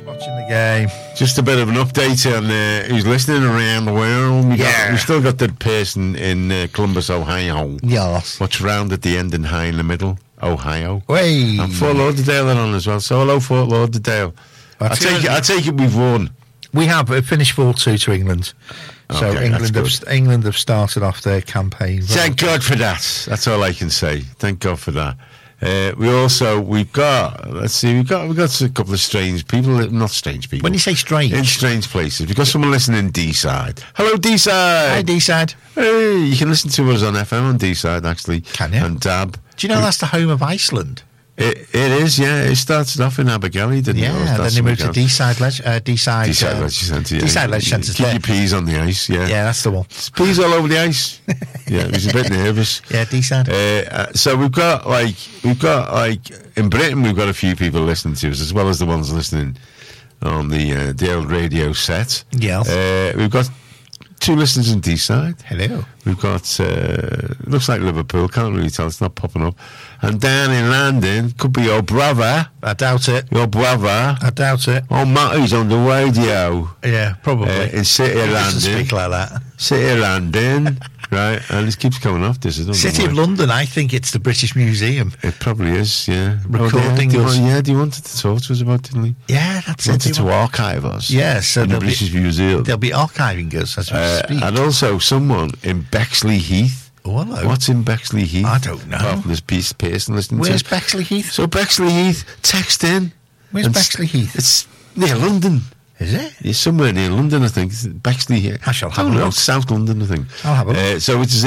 Watching the game. Just a bit of an update on who's listening around the world. We still got the person in Columbus, Ohio. Yes. What's round at the end and high in the middle? Ohio. Hey. And Fort Lauderdale are on as well. So hello, Fort Lauderdale. I take it we've won. We have finished 4-2 to England. So Okay, England have started off their campaign. Thank God for that. That's all I can say. Thank God for that. We've got a couple of strange people, not strange people. When you say strange, in strange places, we've got someone listening D-side. Hello, D-side. Hi, D-side. Hey, you can listen to us on FM on D-side actually. Can you? And DAB. Do you know that's the home of Iceland? It is, yeah. It started off in Abergele, didn't it? Yeah, then they moved to D-side Leisure Centre. D-side Leisure Centre. Keep your peas on the ice, yeah. Yeah, that's the one. It's peas all over the ice. Yeah, he was a bit nervous. Yeah, D-side. So we've got in Britain we've got a few people listening to us as well as the ones listening on the old radio set. Yes. We've got 2 listeners in D-side. Hello. We've got looks like Liverpool, can't really tell, it's not popping up. And down in London, could be your brother. I doubt it. Your brother. I doubt it. Oh, Matty's on the radio. Yeah, probably. In City of London. Speak like that. City of London. Right, and it keeps coming off this. City of London, I think it's the British Museum. It probably is, yeah. Recording us. They wanted to talk to us about, didn't they? Yeah, that's it. Wanted to archive us. Yeah, so in the British Museum. They'll be archiving us as we speak. And also someone in Bexley Heath. Oh, hello. What's in Bexley Heath? I don't know. Apart from this person listening Where's to Bexley Heath? So Bexley Heath, text in. Where's Bexley Heath? It's near London. Is it? It's somewhere near London, I think. It's Bexley here. I shall have a look. South London, I think. I'll have a look. So it's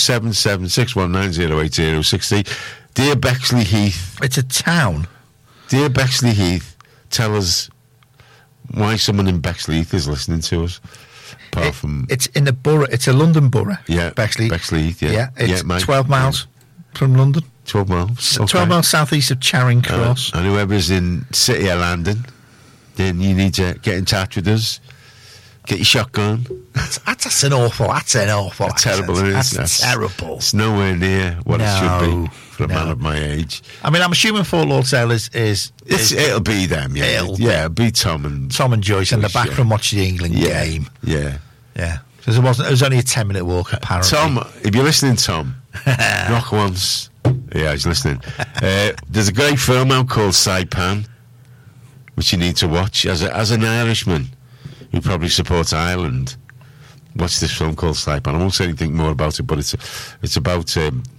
07761908060. Dear Bexley Heath. It's a town. Dear Bexley Heath, tell us why someone in Bexley Heath is listening to us. Apart from it's in the borough. It's a London borough. Yeah, Bexley Heath. Yeah, yeah. It's 12 miles from London. 12 miles. Okay. 12 miles southeast of Charing Cross. And whoever's in City of London, then you need to get in touch with us. Get your shotgun. That's an awful. That's terrible. That's terrible. It's nowhere near what it should be for a man of my age. I mean, I'm assuming Fort Lauderdale is it'll be them. Yeah, it'll be Tom and Joyce, and they're back from watching the England game. Yeah. Because it was only a 10-minute walk apparently. Tom, if you're listening, Tom, knock once. Yeah, he's listening. There's a great film out called Saipan, which you need to watch as an Irishman who probably supports Ireland. Watch this film called Saipan. I won't say anything more about it, but it's about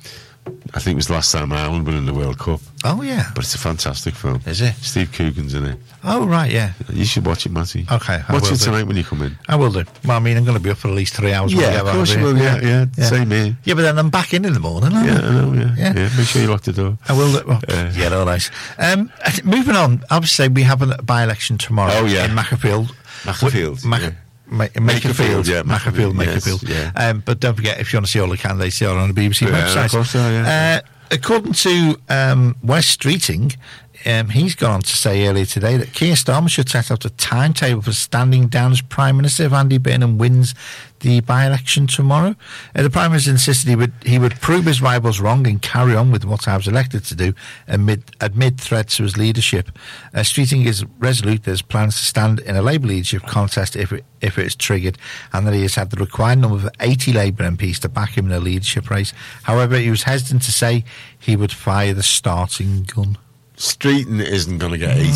I think it was the last time Ireland won in the World Cup. Oh yeah, but it's a fantastic film. Is it? Steve Coogan's in it. Oh right, yeah. You should watch it, Matty. Okay, watch it tonight when you come in. I will do. Well, I mean, I'm going to be up for at least 3 hours. Yeah, of course you will. Yeah. Same here. Yeah, but then I'm back in the morning. I know. Yeah. Make sure you lock the door. I will. Well, yeah, all right. Moving on. Obviously, we have a by-election tomorrow. Oh yeah, in Makerfield. Makerfield. Makerfield, yeah. Makerfield. Yeah. But don't forget, if you want to see all the candidates, they are on the BBC website. Of course, yeah. According to Wes Streeting, he's gone on to say earlier today that Keir Starmer should set out a timetable for standing down as Prime Minister if Andy Burnham wins the by-election tomorrow. The Prime Minister insisted he would prove his rivals wrong and carry on with what I was elected to do amid threats to his leadership. Streeting is resolute that his plans to stand in a Labour leadership contest if it is triggered, and that he has had the required number of 80 Labour MPs to back him in a leadership race. However, he was hesitant to say he would fire the starting gun. Streeting isn't going to get 80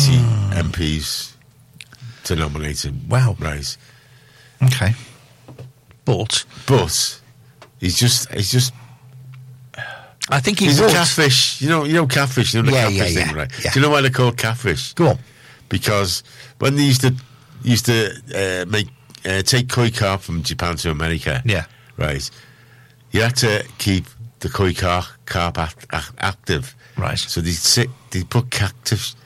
MPs to nominate him. Well, right. Okay. But he's just. I think he's a catfish. You know catfish. You know the catfish thing, right? Yeah. Do you know why they're called catfish? Go on. Because when they used to take koi carp from Japan to America, right, you had to keep the koi carp active, right? So they put catfish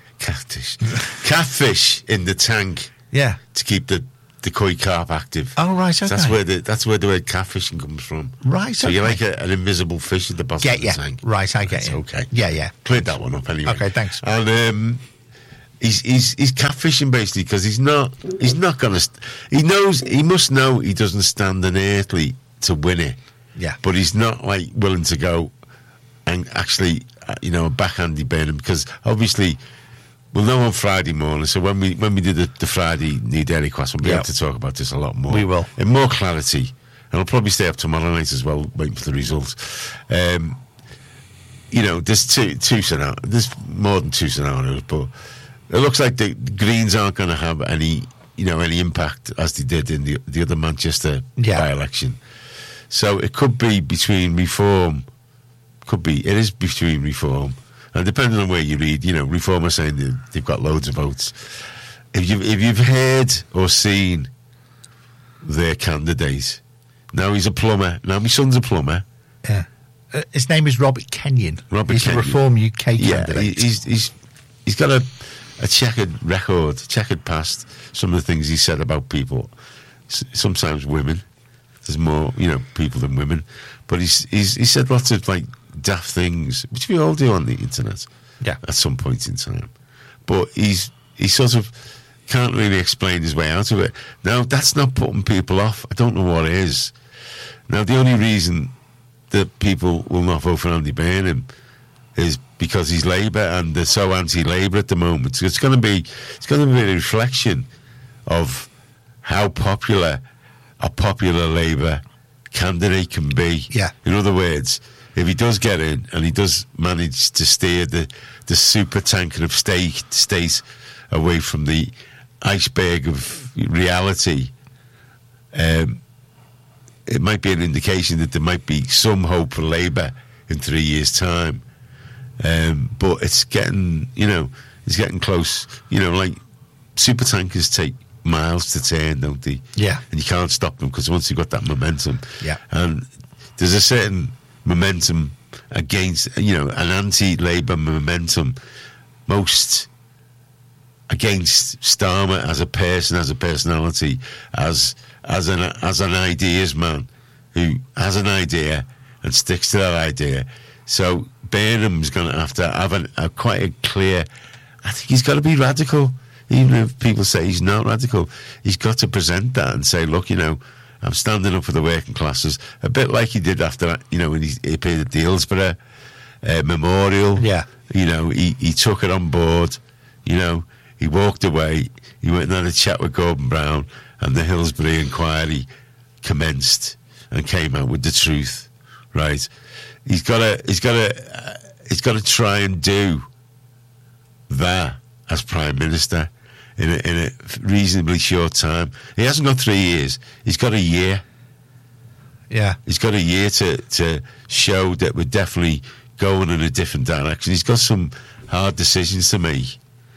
in the tank, to keep the koi carp active. Oh right, okay. That's where the word catfishing comes from. Right. So you're like an invisible fish at the bottom of the tank. Right, I get you. Okay. Yeah. Cleared that one up anyway. Okay, thanks. And he's catfishing basically because he's not going to. He must know he doesn't stand an earthly to win it. Yeah. But he's not like willing to go and actually backhand Burnham because obviously we'll know on Friday morning. So when we do the Friday New Daily class, we'll be able to talk about this a lot more. We will. In more clarity. And I'll probably stay up tomorrow night as well, waiting for the results. There's two scenarios. There's more than two scenarios, but it looks like the Greens aren't going to have any impact as they did in the other Manchester by-election. So it could be between Reform. It is between Reform, and depending on where you read, Reform are saying they've got loads of votes. If you've heard or seen their candidate, now he's a plumber. Now my son's a plumber. Yeah, his name is Robert Kenyon. He's a Reform UK candidate. He's got a checkered record, checkered past. Some of the things he said about people, sometimes women. There's more, people than women. But he said lots of like daft things, which we all do on the internet. Yeah. At some point in time. But he sort of can't really explain his way out of it. Now that's not putting people off. I don't know what it is. Now the only reason that people will not vote for Andy Burnham is because he's Labour and they're so anti-Labour at the moment. So it's going to be a reflection of how popular a popular Labour candidate can be. Yeah. In other words, if he does get in and he does manage to steer the super tanker of state away from the iceberg of reality, it might be an indication that there might be some hope for Labour in 3 years' time. But it's getting close. Like super tankers take miles to turn, don't they? Yeah. And you can't stop them because once you've got that momentum. Yeah. And there's a certain momentum against, an anti-Labour momentum, most against Starmer as a person, as a personality, as an ideas man who has an idea and sticks to that idea. So Burnham's going to have a quite a clear. I think he's got to be radical. Even if people say he's not radical, he's got to present that and say, look, I'm standing up for the working classes, a bit like he did after that, when he appeared at the Hillsborough Memorial. Yeah. He took it on board. He walked away. He went and had a chat with Gordon Brown, and the Hillsborough inquiry commenced and came out with the truth. Right? He's got to try and do that as Prime Minister in a reasonably short time. He hasn't got 3 years. He's got a year. Yeah. He's got a year to show that we're definitely going in a different direction. He's got some hard decisions to make,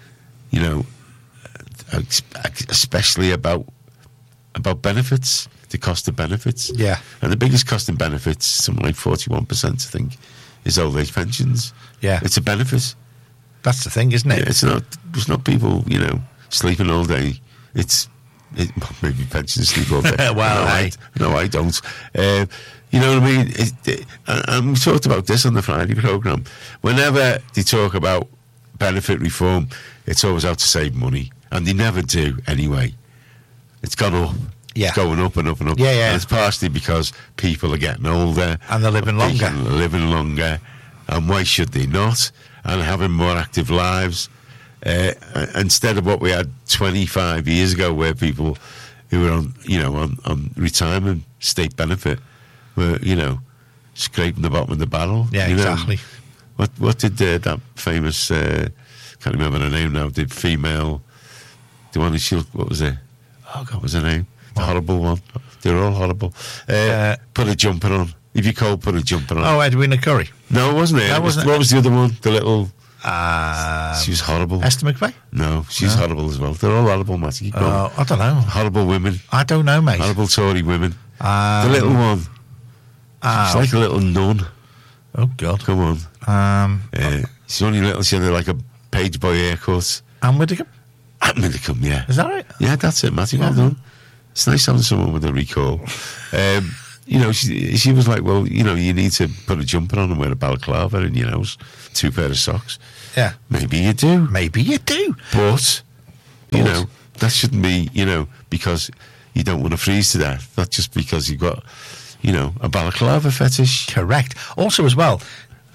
especially about benefits, the cost of benefits. Yeah. And the biggest cost in benefits, something like 41%, I think, is old age pensions. Yeah. It's a benefit. That's the thing, isn't it? Yeah, it's not people, sleeping all day. Maybe pensions sleep all day. No, I don't. You know what I mean? And we talked about this on the Friday programme. Whenever they talk about benefit reform, it's always out to save money. And they never do anyway. It's gone up. Yeah. It's going up and up and up. Yeah, yeah. And it's partially because people are getting older. And they're living longer. And why should they not? And having more active lives. Instead of what we had 25 years ago, where people who were on retirement state benefit were, scraping the bottom of the barrel. Yeah, exactly. What did that famous, can't remember her name now, did female, the one who, what was it? Oh, God, what was her name? The horrible one. They're all horrible. Put a jumper on. If you cold, put a jumper on. Oh, Edwina Curry. No, it wasn't it? That wasn't what was the other one? The little... she was horrible. Esther McVeigh? No, she's horrible as well. They're all horrible, Matty. I don't know. Horrible women. I don't know, mate. Horrible Tory women. The little one. She's like a little nun. Oh, God. Come on. She's only little. She had like a page boy haircut. Anne Widdecombe? Anne Widdecombe, yeah. Is that right? Yeah, that's it, Matty. Well done. It's nice having someone with a recall. She was like, well, you need to put a jumper on and wear a balaclava and, 2 pairs of socks. Yeah. Maybe you do. But, that shouldn't be, because you don't want to freeze to death. Not just because you've got, a balaclava fetish. Correct. Also, as well,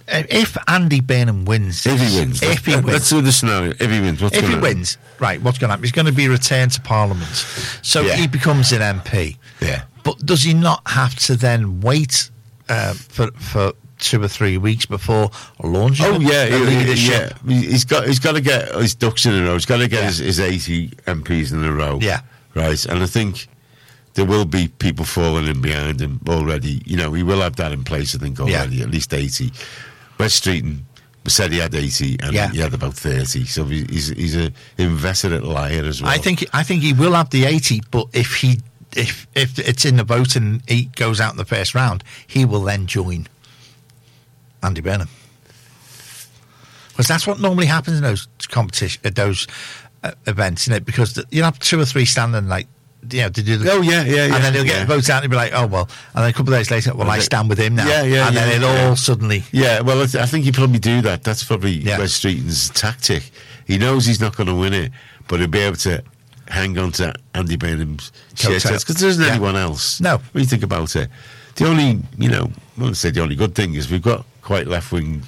if Andy Burnham wins, If he wins. Let's do the scenario. If he wins, what's if going he to wins, right, what's going to happen? He's going to be returned to Parliament, so Yeah. he becomes an MP. Yeah. But does he not have to then wait for 2 or 3 weeks before launching? Oh the leadership? yeah. He's got to get his ducks in a row. He's got to get his 80 MPs in a row. Yeah. Right. And I think there will be people falling in behind him already. You know, he will have that in place. I think already at least 80. West Streeton said he had 80, and he had about 30. So he's a inveterate liar as well. I think he will have the 80, but if it's in the vote and he goes out in the first round, he will then join Andy Burnham, because that's what normally happens in those events, isn't it? Because you have 2 or 3 standing, like, you know, to do the... Oh, yeah. And then he'll get votes out and he'll be like, oh, well. And then a couple of days later, well, I stand with him now. Yeah, and then all suddenly... Yeah, well, I think he'd probably do that. That's probably West Streeton's tactic. He knows he's not going to win it, but he'll be able to hang on to Andy Burnham's shit, because there isn't anyone else. No. When you think about it. The only, I won't say the only good thing is we've got quite left-wing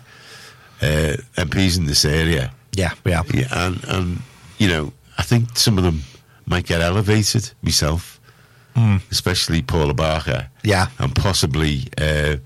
MPs in this area. Yeah, we have. Yeah, and I think some of them might get elevated, myself, especially Paula Barker. Yeah. And possibly the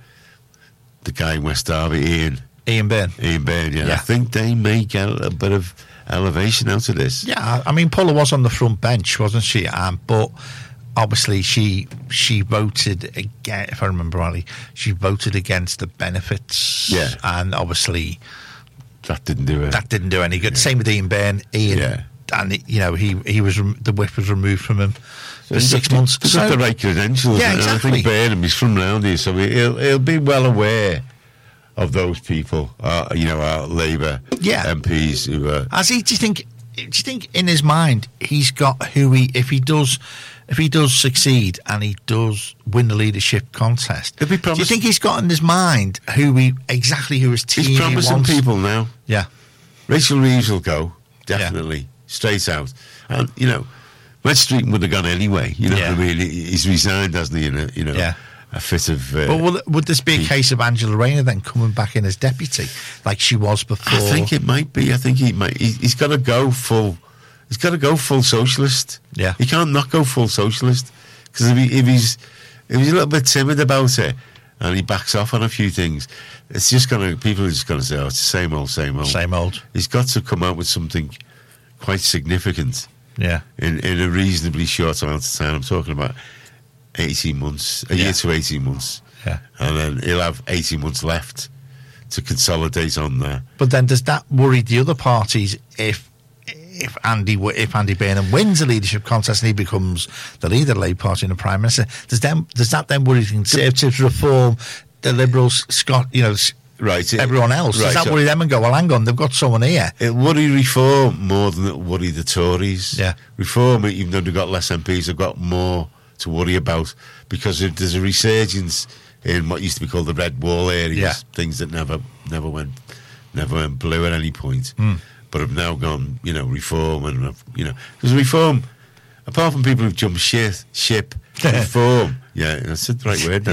guy in West Derby, Ian Byrne. I think they may get a bit of elevation out of this. Yeah, I mean, Paula was on the front bench, wasn't she? But obviously she voted again, if I remember rightly, she voted against the benefits. Yeah. And obviously that didn't do it. That didn't do any good. Same with Ian Byrne. And he was the whip was removed from him for 6 months. He's got the right credentials. Yeah, exactly. And I think Burnham, he's from round here, so he'll be well aware of those people. Our Labour MPs who are. Do you think in his mind he's got who if he does succeed and he does win the leadership contest? Do you think he's got in his mind who his team? He's promising people now. Yeah, Rachel Reeves will go definitely straight out, and West Streeton would have gone anyway. You know what I mean? He's resigned, hasn't he? A fit of. But would this be a case of Angela Rayner then coming back in as deputy, like she was before? I think it might be. I think he might. He's got to go full. He's got to go full socialist. Yeah, he can't not go full socialist, because if he's a little bit timid about it and he backs off on a few things, it's just people are just gonna say, oh, it's the same old, same old, same old. He's got to come out with something quite significant. Yeah, in a reasonably short amount of time. I'm talking about 18 months, a year to 18 months. Yeah, and then he'll have 18 months left to consolidate on there. But then, does that worry the other parties if Andy Burnham wins the leadership contest and he becomes the leader of the Labour Party and the Prime Minister? Does that then worry the Conservatives, Reform, the Liberals, right, everyone else? Right, does that worry them and go, well, hang on, they've got someone here? It worry Reform more than it worry the Tories. Yeah, Reform, even though they've got less MPs, they've got more to worry about, because there's a resurgence in what used to be called the Red Wall areas, things that never went blue at any point, but have now gone, Reform, and because Reform, apart from people who've jumped ship, Reform, that's the right word,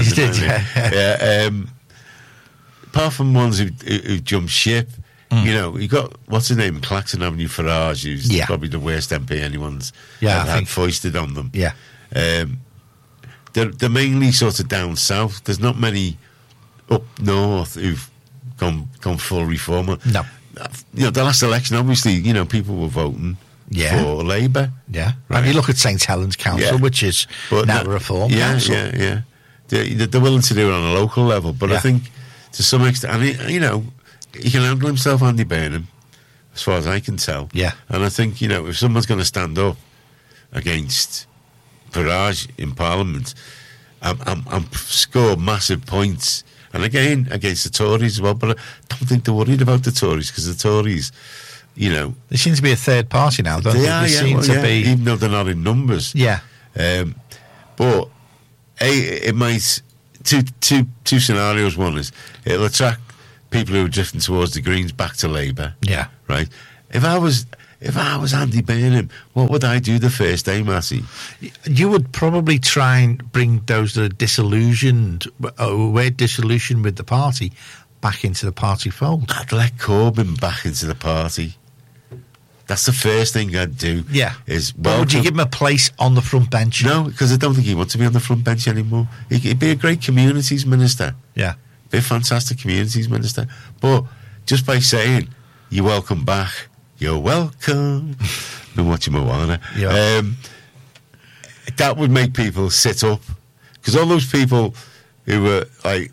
apart from ones who jumped ship, you got, what's his name, Clacton Avenue, Farage, who's probably the worst MP anyone's ever had foisted on them. Yeah. They're mainly sort of down south. There's not many up north who've gone full Reform. No. The last election, obviously, people were voting for Labour. Yeah. Right. And you look at St Helens Council, which is now Reform Council. Yeah. They're willing to do it on a local level, but I think to some extent, and he can handle himself, Andy Burnham, as far as I can tell. Yeah. And I think, if someone's going to stand up against Farage in Parliament and score massive points, and again against the Tories as well, but I don't think they're worried about the Tories, because the Tories, they seem to be a third party now, don't they? They seem to be, even though they're not in numbers. Yeah. But it might two scenarios. One is it'll attract people who are drifting towards the Greens back to Labour. Yeah. Right. If I was Andy Burnham, what would I do the first day, Matty? You would probably try and bring those that are disillusioned with the party back into the party fold. I'd let Corbyn back into the party. That's the first thing I'd do. Yeah. But would you give him a place on the front bench? No, because I don't think he wants to be on the front bench anymore. He'd be a great communities minister. Yeah. Be a fantastic communities minister. But just by saying, you're welcome back, you're welcome. I've been watching Moana. Yeah. That would make people sit up. Because all those people who were like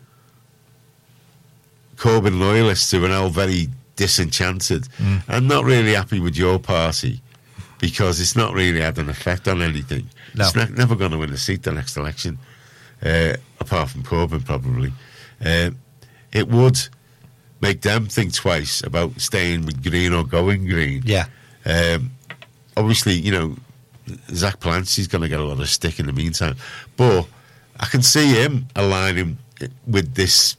Corbyn loyalists who are now very disenchanted and not really happy with your party because it's not really had an effect on anything. No. It's never going to win a seat the next election, apart from Corbyn probably. It would make them think twice about staying with Green or going Green. Yeah. Obviously, you know, Zach Palancy's going to get a lot of stick in the meantime. But I can see him aligning with this,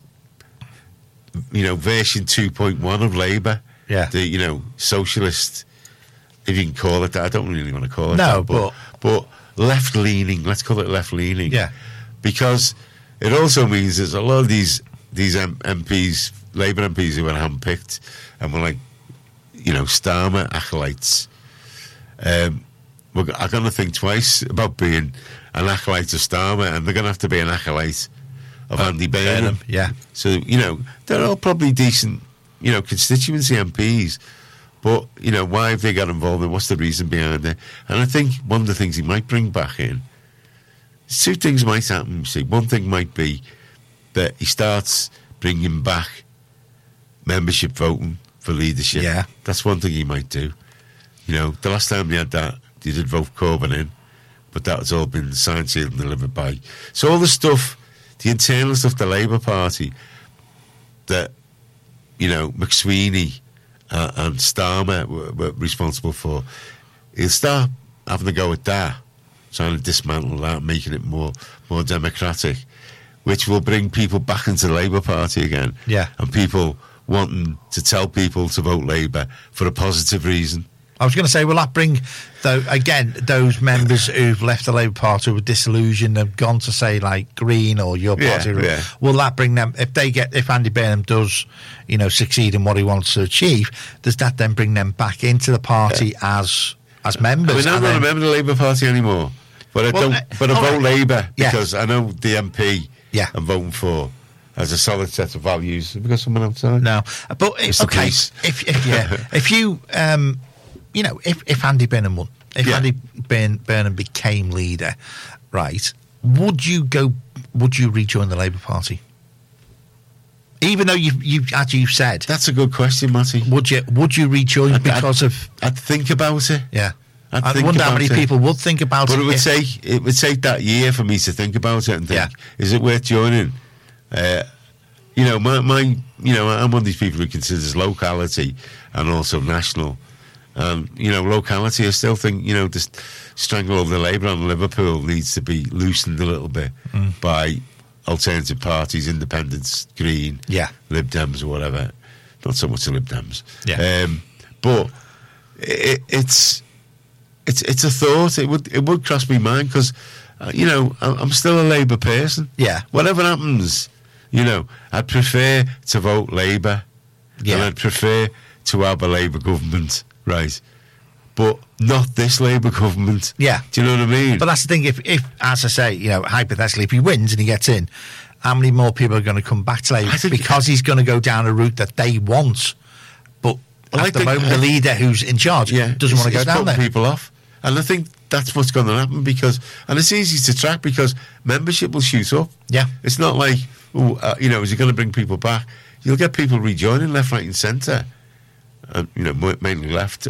you know, version 2.1 of Labour. Yeah. The, you know, socialist, if you can call it that. I don't really want to call it that. No, but left-leaning. Let's call it left-leaning. Yeah. Because it also means there's a lot of these MPs, Labour MPs who were handpicked and were like, you know, Starmer acolytes. Are going to think twice about being an acolyte of Starmer, and they're going to have to be an acolyte of Andy Burnham. Yeah. So, you know, they're all probably decent, you know, constituency MPs. But, you know, why have they got involved and what's the reason behind it? And I think one of the things he might bring back in, two things might happen. See, one thing might be that he starts bringing back membership voting for leadership. Yeah. That's one thing he might do. You know, the last time they had that, they did vote Corbyn in, but that's all been signed, sealed and delivered by. So all the stuff, the internal stuff, the Labour Party, that, you know, McSweeney and Starmer were responsible for, he'll start having to go at that, trying to dismantle that, making it more democratic, which will bring people back into the Labour Party again. Yeah. And people wanting to tell people to vote Labour for a positive reason. I was going to say, will that bring, though, again, those members who've left the Labour Party with disillusioned and gone to, say, like Green or your party, will that bring them, if Andy Burnham does, you know, succeed in what he wants to achieve, does that then bring them back into the party as members? I mean, I'm not a member of the Labour Party anymore, but I vote Labour because I know the MP I'm voting for has a solid set of values. Have we got someone outside? No, but okay, if you you know, if Andy Burnham won, Andy Burnham became leader, right? Would you rejoin the Labour Party? Even though you as you said, that's a good question, Matty. Would you rejoin I'd think about it. Yeah. I wonder how many people would think about it. But it would take that year for me to think about it and think, is it worth joining? You know, my you know, I'm one of these people who considers locality and also national. You know, locality, I still think, you know, this stranglehold of the Labour on Liverpool needs to be loosened a little bit by alternative parties, independents, Green, Lib Dems or whatever. Not so much the Lib Dems. Yeah. But it's a thought. It would cross my mind because, you know, I'm still a Labour person. Yeah. Whatever happens, you know, I'd prefer to vote Labour. Yeah. And I'd prefer to have a Labour government. Right, but not this Labour government. Yeah. Do you know what I mean? But that's the thing, if as I say, you know, hypothetically, if he wins and he gets in, how many more people are going to come back to Labour? Because he's going to go down a route that they want. But at the moment, the leader who's in charge doesn't want to go down there. People off. And I think that's what's going to happen because, and it's easy to track because membership will shoot up. Yeah. It's not like, you know, is he going to bring people back? You'll get people rejoining left, right and centre. You know, mainly left,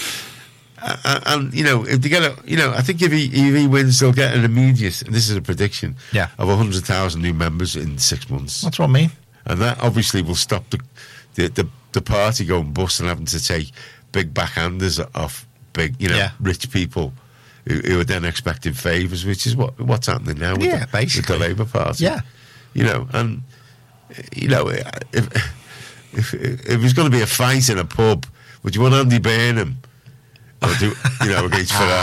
and you know, if they get I think if he wins, they'll get an immediate. And this is a prediction, of 100,000 new members in 6 months. That's what I mean, and that obviously will stop the party going bust and having to take big backhanders off big, you know, rich people who are then expecting favours, which is what's happening now with the Labour Party. Yeah, you know, and you know if there's going to be a fight in a pub, would you want Andy Burnham or do, you know, against Farage?